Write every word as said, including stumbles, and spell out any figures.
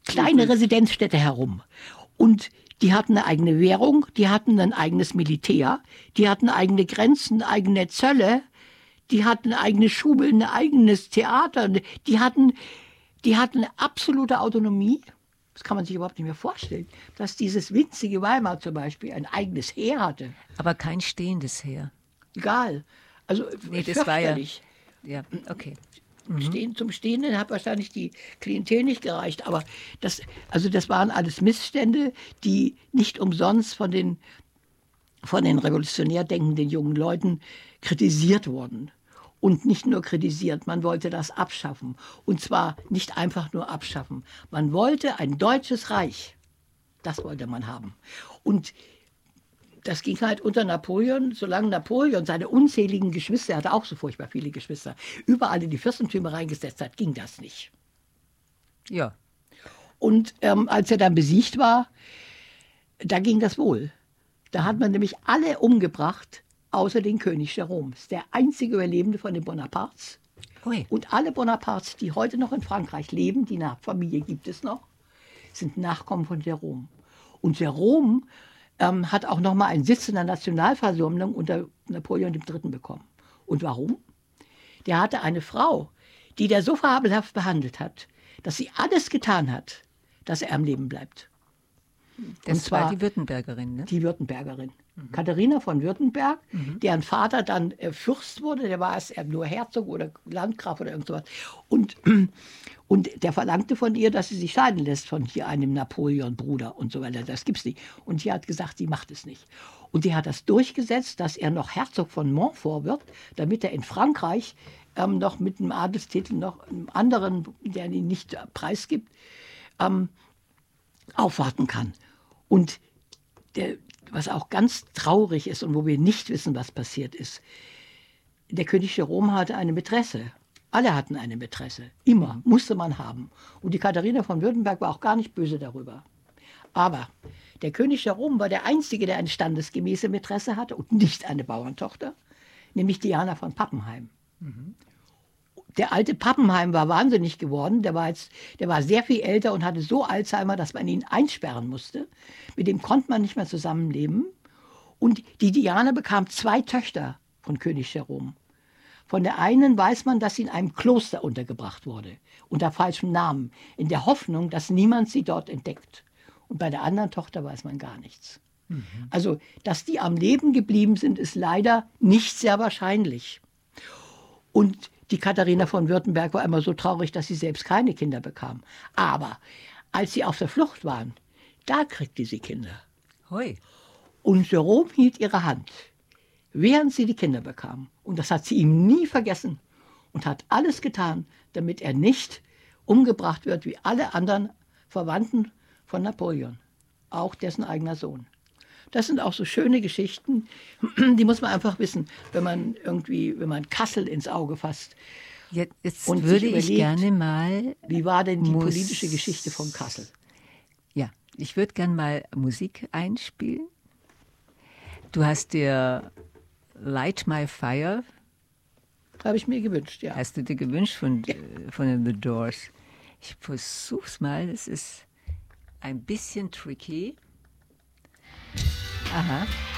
kleine Residenzstädte herum. Und die hatten eine eigene Währung, die hatten ein eigenes Militär, die hatten eigene Grenzen, eigene Zölle, die hatten eigene Schulen, ein eigenes Theater. Die hatten, die hatten absolute Autonomie. Das kann man sich überhaupt nicht mehr vorstellen, dass dieses winzige Weimar zum Beispiel ein eigenes Heer hatte. Aber kein stehendes Heer. Egal. Also nee, das war ja, ja, okay. Stehen, zum Stehenden hat wahrscheinlich die Klientel nicht gereicht, aber das, also das waren alles Missstände, die nicht umsonst von den, von den revolutionär denkenden jungen Leuten kritisiert wurden. Und nicht nur kritisiert, man wollte das abschaffen. Und zwar nicht einfach nur abschaffen. Man wollte ein deutsches Reich. Das wollte man haben. Und das ging halt unter Napoleon, solange Napoleon seine unzähligen Geschwister, er hatte auch so furchtbar viele Geschwister, überall in die Fürstentümer reingesetzt hat, ging das nicht. Ja. Und ähm, als er dann besiegt war, da ging das wohl. Da hat man nämlich alle umgebracht, außer den König Jérôme. Der einzige Überlebende von den Bonapartes. Ui. Und alle Bonapartes, die heute noch in Frankreich leben, die Familie gibt es noch, sind Nachkommen von Jérôme. Und Jérôme ähm, hat auch noch mal einen Sitz in der Nationalversammlung unter Napoleon der Dritte bekommen. Und warum? Der hatte eine Frau, die der so fabelhaft behandelt hat, dass sie alles getan hat, dass er am Leben bleibt. Das Und zwar war die Württembergerin, ne? Die Württembergerin. Mhm. Katharina von Württemberg, mhm. deren Vater dann äh, Fürst wurde, der war erst nur Herzog oder Landgraf oder irgend sowas. Und, und der verlangte von ihr, dass sie sich scheiden lässt von hier einem Napoleon-Bruder und so weiter. Das gibt's nicht. Und sie hat gesagt, sie macht es nicht. Und die hat das durchgesetzt, dass er noch Herzog von Montfort wird, damit er in Frankreich ähm, noch mit einem Adelstitel, noch einem anderen, der ihn nicht preisgibt, ähm, aufwarten kann. Und der, was auch ganz traurig ist und wo wir nicht wissen, was passiert ist, der König Jérôme hatte eine Mätresse. Alle hatten eine Mätresse. Immer. Musste man haben. Und die Katharina von Württemberg war auch gar nicht böse darüber. Aber der König Jérôme war der Einzige, der eine standesgemäße Mätresse hatte und nicht eine Bauerntochter, nämlich Diana von Pappenheim. Mhm. Der alte Pappenheim war wahnsinnig geworden. Der war, jetzt, der war sehr viel älter und hatte so Alzheimer, dass man ihn einsperren musste. Mit dem konnte man nicht mehr zusammenleben. Und die Diana bekam zwei Töchter von König Jérôme. Von der einen weiß man, dass sie in einem Kloster untergebracht wurde, unter falschem Namen, in der Hoffnung, dass niemand sie dort entdeckt. Und bei der anderen Tochter weiß man gar nichts. Mhm. Also, dass die am Leben geblieben sind, ist leider nicht sehr wahrscheinlich. Und die Katharina von Württemberg war immer so traurig, dass sie selbst keine Kinder bekam. Aber als sie auf der Flucht waren, da kriegte sie Kinder. Hoi. Und Jérôme hielt ihre Hand, während sie die Kinder bekam. Und das hat sie ihm nie vergessen und hat alles getan, damit er nicht umgebracht wird wie alle anderen Verwandten von Napoleon, auch dessen eigener Sohn. Das sind auch so schöne Geschichten, die muss man einfach wissen, wenn man irgendwie, wenn man Kassel ins Auge fasst. Jetzt, jetzt und würde überlegt, ich gerne mal... Wie war denn die muss, politische Geschichte von Kassel? Ja, ich würde gerne mal Musik einspielen. Du hast dir Light My Fire... Habe ich mir gewünscht, ja. Hast du dir gewünscht von, ja. von den The Doors. Ich versuch's mal, das ist ein bisschen tricky. Aha.